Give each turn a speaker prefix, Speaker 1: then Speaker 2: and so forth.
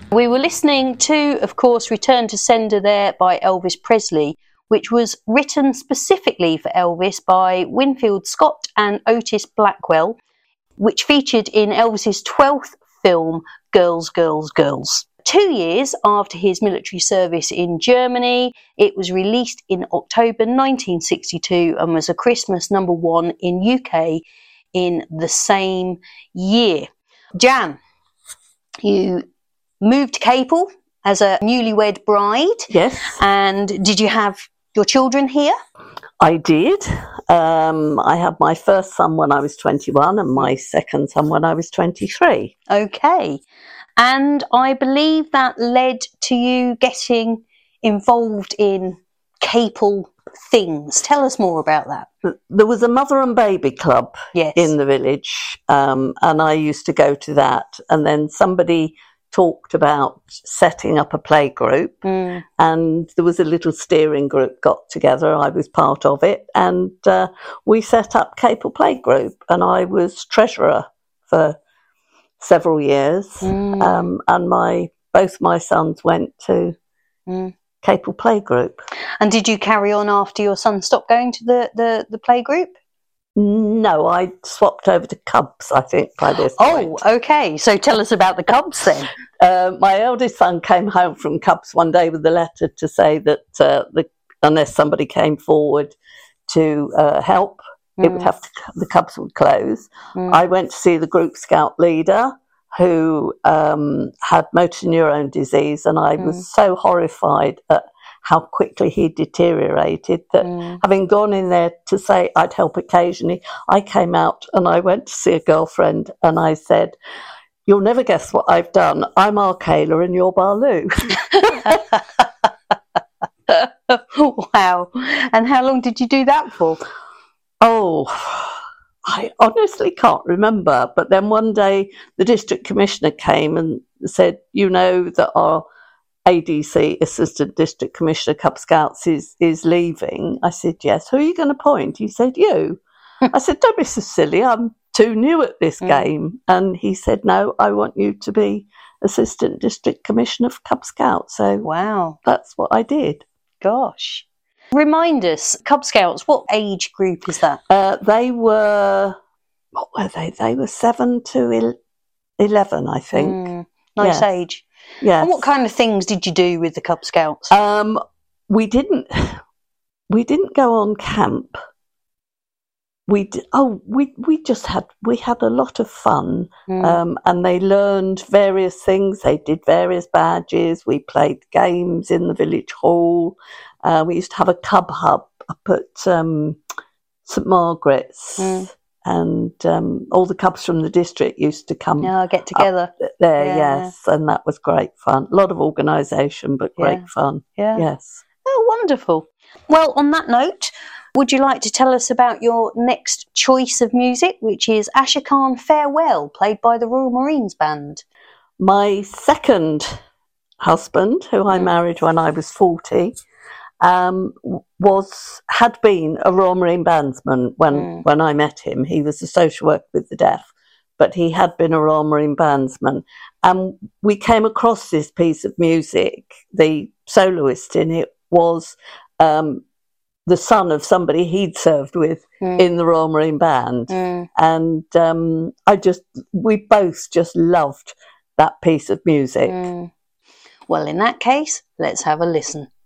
Speaker 1: We were listening to, of course, Return to Sender there by Elvis Presley, which was written specifically for Elvis by Winfield Scott and Otis Blackwell, which featured in Elvis's 12th film, Girls, Girls, Girls. 2 years after his military service in Germany, it was released in October 1962 and was a Christmas #1 in UK in the same year. Jan, you moved to Capel as a newlywed bride.
Speaker 2: Yes.
Speaker 1: And did you have your children here?
Speaker 2: I did. I had my first son when I was 21 and my second son when I was 23.
Speaker 1: Okay. And I believe that led to you getting involved in Capel things. Tell us more about that.
Speaker 2: There was a mother and baby club in the village, and I used to go to that. And then somebody talked about setting up a play group, and there was a little steering group got together. I was part of it, and we set up Capel Play Group, and I was treasurer for several years, and both my sons went to Capel Play Group.
Speaker 1: And did you carry on after your son stopped going to the play group?
Speaker 2: No, I swapped over to Cubs, I think, by this point.
Speaker 1: Oh, okay. So tell us about the Cubs then.
Speaker 2: My eldest son came home from Cubs one day with a letter to say that unless somebody came forward to help, it would have to, the Cubs would close. I went to see the Group Scout leader who had motor neurone disease, and I was so horrified at how quickly he deteriorated that having gone in there to say I'd help occasionally, I came out and I went to see a girlfriend and I said, "You'll never guess what I've done. I'm Arcala and you're Barloo."
Speaker 1: Wow. And how long did you do that for?
Speaker 2: Oh, I honestly can't remember. But then one day the district commissioner came and said, "You know that our ADC, Assistant District Commissioner, Cub Scouts, is leaving." I said, "Yes." "Who are you going to appoint?" He said, "You." I said, "Don't be so silly. I'm too new at this game." And he said, "No, I want you to be Assistant District Commissioner for Cub Scouts." So
Speaker 1: wow,
Speaker 2: that's what I did.
Speaker 1: Gosh. Remind us, Cub Scouts, what age group is that?
Speaker 2: They were, what were they? They were 7 to 11, I think.
Speaker 1: Nice age.
Speaker 2: Yes.
Speaker 1: And what kind of things did you do with the Cub Scouts?
Speaker 2: We didn't go on camp. We had a lot of fun, and they learned various things. They did various badges. We played games in the village hall. We used to have a cub hub up at St Margaret's, and all the cubs from the district used to come.
Speaker 1: Get together
Speaker 2: there. Yes, and that was great fun. A lot of organisation, but great fun.
Speaker 1: Yeah.
Speaker 2: Yes.
Speaker 1: Oh, wonderful. Well, on that note, would you like to tell us about your next choice of music, which is Asher Khan Farewell, played by the Royal Marines Band?
Speaker 2: My second husband, who I married when I was 40, had been a Royal Marine Bandsman when I met him. He was a social worker with the deaf, but he had been a Royal Marine Bandsman. And we came across this piece of music. The soloist in it was the son of somebody he'd served with in the Royal Marine Band. And we both just loved that piece of music.
Speaker 1: Well, in that case, let's have a listen.